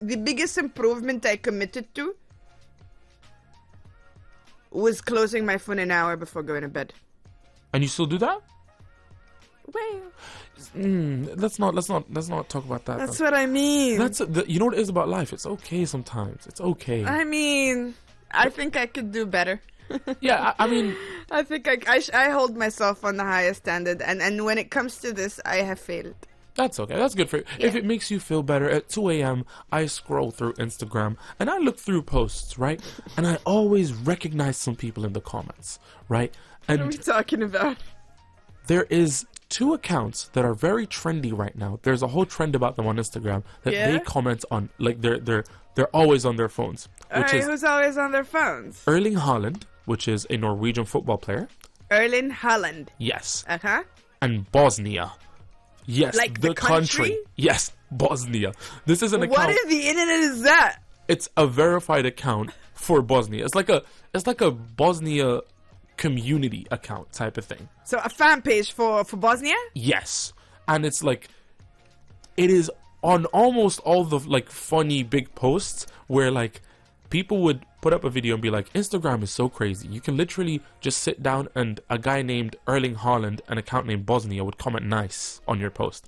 the biggest improvement I committed to was closing my phone an hour before going to bed. And you still do that? Well, Let's not talk about that. that's what I mean. You know what it is about life? It's okay sometimes. It's okay. I mean, I think I could do better. Yeah, I mean, I think I hold myself on the highest standard, and when it comes to this, I have failed. that's okay. That's good for you. Yeah. If it makes you feel better, at 2 a.m., I scroll through Instagram and I look through posts, right? And I always recognize some people in the comments, right? What are And we talking about? there is 2 accounts that are very trendy right now. There's a whole trend about them on Instagram that Yeah? they comment on, like they're always on their phones, which Alright, is who's always on their phones? Erling Haaland, which is a Norwegian football player. Erling Haaland. Yes. Uh-huh. And Bosnia. Yes, Like the country? Yes, Bosnia. This is an What account. in the internet is that? It's a verified account for Bosnia. It's like a Bosnia community account type of thing. So a fan page for Bosnia? Yes. And it's like, it is on almost all the like funny big posts where like people would put up a video and be like, Instagram is so crazy. You can literally just sit down and a guy named Erling Haaland, an account named Bosnia, would comment nice on your post.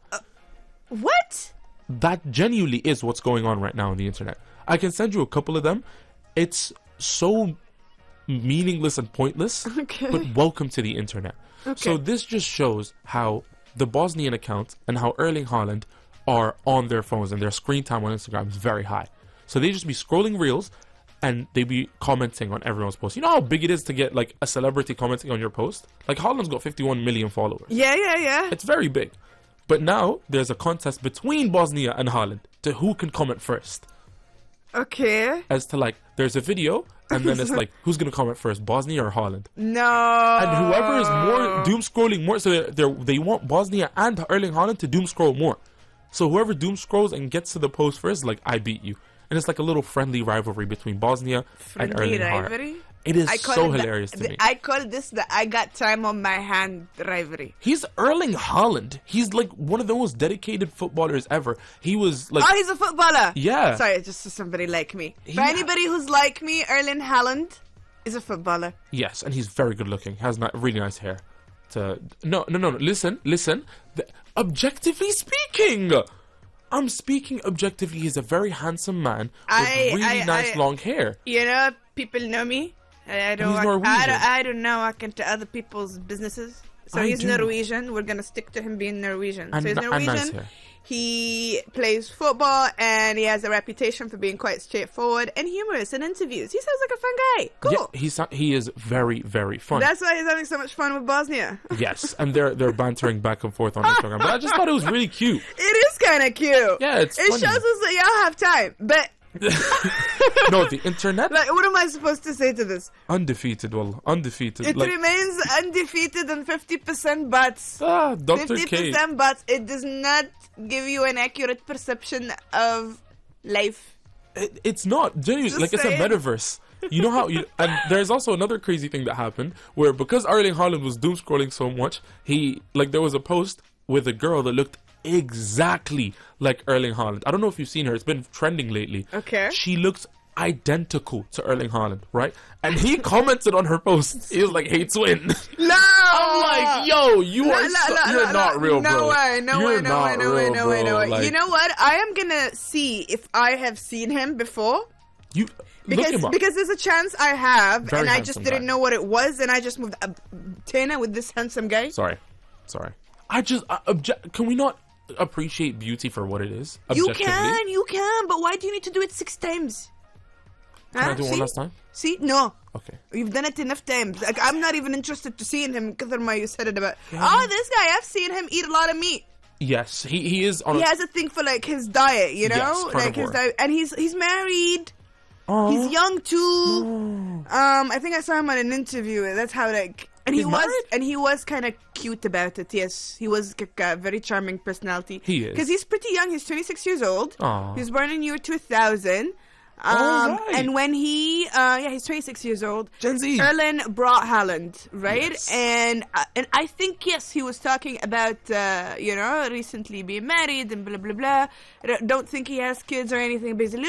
What? That genuinely is what's going on right now on the internet. I can send you a couple of them. It's so meaningless and pointless, Okay. but welcome to the internet. So this just shows how the Bosnian account and how Erling Haaland are on their phones and their screen time on Instagram is very high. So they just be scrolling reels and they be commenting on everyone's post. You know how big it is to get like a celebrity commenting on your post? Like Haaland's got 51 million followers. Yeah. It's very big. But now there's a contest between Bosnia and Haaland to who can comment first. Okay. As to like, there's a video and then it's like, who's going to comment first, Bosnia or Haaland? No. And whoever is more doom scrolling more, so they want Bosnia and Erling Haaland to doom scroll more. So whoever doom scrolls and gets to the post first, like, I beat you. And it's like a little friendly rivalry between Bosnia and Erling Haaland. It is so hilarious to me. I call this the I got time on my hand rivalry. He's Erling Haaland. He's like one of the most dedicated footballers ever. He was like... Oh, he's a footballer. Yeah. Sorry, just somebody like me. For Yeah. anybody who's like me, Erling Haaland is a footballer. Yes, and he's very good looking. Has really nice hair. No. Listen. Objectively speaking, I'm speaking objectively. He's a very handsome man with really nice long hair. You know, people know me. I don't. He's Norwegian. I don't know. I can to other people's businesses. So I he's do. Norwegian. We're gonna stick to him being Norwegian. And so he's and Norwegian. nice hair. He plays football and he has a reputation for being quite straightforward and humorous in interviews. He sounds like a fun guy. Cool. Yeah, he is very, very fun. That's why he's having so much fun with Bosnia. Yes, and they're bantering back and forth on Instagram. But I just thought it was really cute. It is kind of cute. Yeah, it's It funny. shows us that y'all have time. But No, the internet like, what am I supposed to say to this? undefeated. Well, undefeated. It like remains undefeated and 50% bots. Dr. K. 50% bots. It does not give you an accurate perception of life. It's not genuinely Just like it's a saying. metaverse. You know how and there's also another crazy thing that happened where because Erling Haaland was doom scrolling so much, there was a post with a girl that looked exactly like Erling Haaland. I don't know if you've seen her. It's been trending lately. Okay. She looks identical to Erling Haaland, right? And he commented on her post. He was like, "Hey, twin." No! I'm like, yo, you're not real, bro. No way. You're not real, bro. Like, You know what? I am gonna see if I have seen him before. you look him up. Because there's a chance I have, Very and I just handsome didn't guy. know what it was, and I just moved Tana with this handsome guy. Sorry. Can we not appreciate beauty for what it is? You Objectively? can, but why do you need to do it 6 times? Can I do See? one last time? See? No. Okay. You've done it enough times. Like, I'm not even interested to seeing him because you said it about, oh, this guy, I've seen him eat a lot of meat. Yes, he is on. He has a thing for, like, his diet, you know? Yes, like, his carnivore. diet. And he's married. Oh. He's young, too. I think I saw him on an interview. That's how, like... And he was kind of cute about it. Yes, he was a very charming personality. He is. Because he's pretty young. He's 26 years old. Aw. He was born in year 2000. Right. And when he's 26 years old. Gen Z. Erling brought Haaland, right? Yes. And I think, yes, he was talking about, recently being married and blah, blah, blah. I don't think he has kids or anything, but he's a little